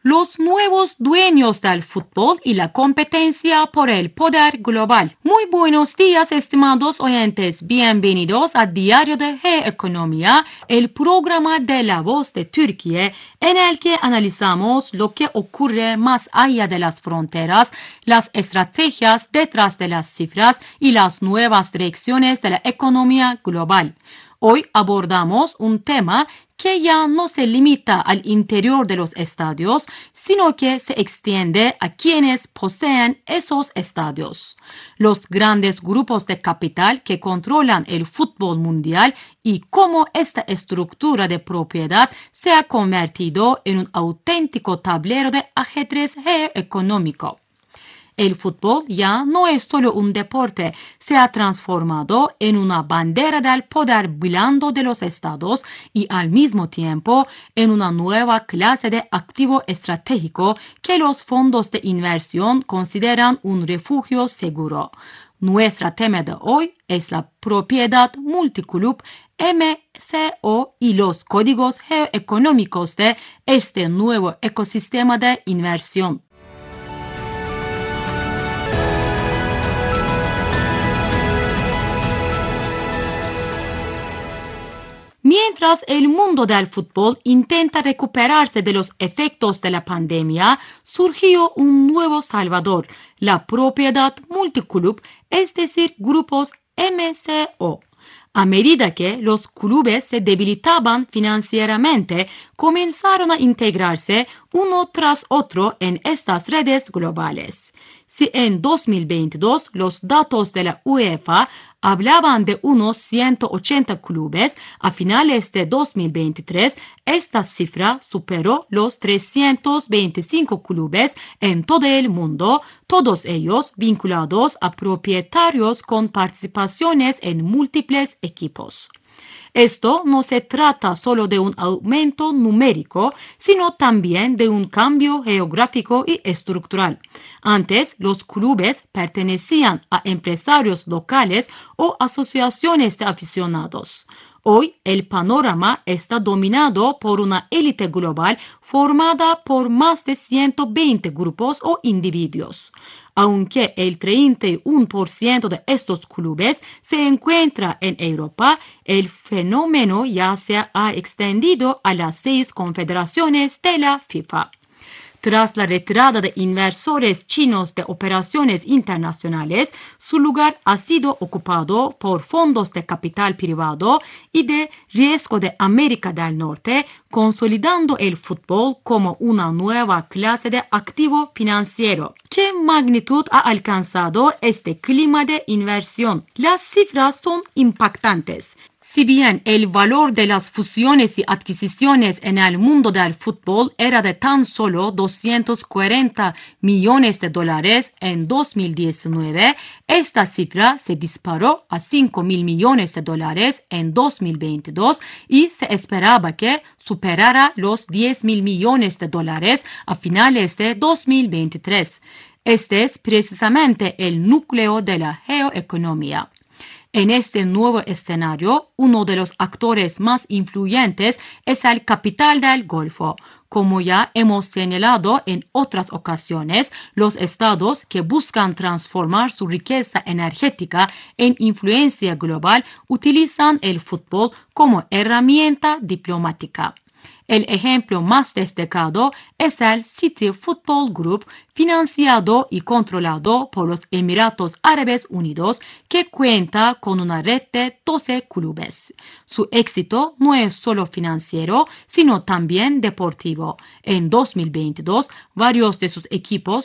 los nuevos dueños del fútbol y la competencia por el poder global. Muy buenos días, estimados oyentes. Bienvenidos a Diario de Economía, el programa de La Voz de Turquía, en el que analizamos lo que ocurre más allá de las fronteras, las estrategias detrás de las cifras y las nuevas direcciones de la economía global. Hoy abordamos un tema que ya no se limita al interior de los estadios, sino que se extiende a quienes poseen esos estadios. Los grandes grupos de capital que controlan el fútbol mundial y cómo esta estructura de propiedad se ha convertido en un auténtico tablero de ajedrez geoeconómico. El fútbol ya no es solo un deporte, se ha transformado en una bandera del poder blando de los estados y al mismo tiempo en una nueva clase de activo estratégico que los fondos de inversión consideran un refugio seguro. Nuestra tema de hoy es la propiedad multiclub MCO y los códigos geoeconómicos de este nuevo ecosistema de inversión. Mientras el mundo del fútbol intenta recuperarse de los efectos de la pandemia, surgió un nuevo salvador, la propiedad multiclub, es decir, grupos MCO. A medida que los clubes se debilitaban financieramente, comenzaron a integrarse uno tras otro en estas redes globales. Si en 2022 los datos de la UEFA hablaban de unos 180 clubes, a finales de 2023 esta cifra superó los 325 clubes en todo el mundo, todos ellos vinculados a propietarios con participaciones en múltiples equipos. Esto no se trata solo de un aumento numérico, sino también de un cambio geográfico y estructural. Antes, los clubes pertenecían a empresarios locales o asociaciones de aficionados. Hoy, el panorama está dominado por una élite global formada por más de 120 grupos o individuos. Aunque el 31% de estos clubes se encuentra en Europa, el fenómeno ya se ha extendido a las 6 confederaciones de la FIFA. Tras la retirada de inversores chinos de operaciones internacionales, su lugar ha sido ocupado por fondos de capital privado y de riesgo de América del Norte, consolidando el fútbol como una nueva clase de activo financiero. ¿Qué magnitud ha alcanzado este clima de inversión? Las cifras son impactantes. Si bien el valor de las fusiones y adquisiciones en el mundo del fútbol era de tan solo 240 millones de dólares en 2019, esta cifra se disparó a 5.000 millones de dólares en 2022 y se esperaba que superara los 10.000 millones de dólares a finales de 2023. Este es precisamente el núcleo de la geoeconomía. En este nuevo escenario, uno de los actores más influyentes es el capital del Golfo. Como ya hemos señalado en otras ocasiones, los estados que buscan transformar su riqueza energética en influencia global utilizan el fútbol como herramienta diplomática. El ejemplo más destacado es el City Football Group, financiado y controlado por los Emiratos Árabes Unidos, que cuenta con una red de 12 clubes. Su éxito no es solo financiero, sino también deportivo. En 2022, varios de sus equipos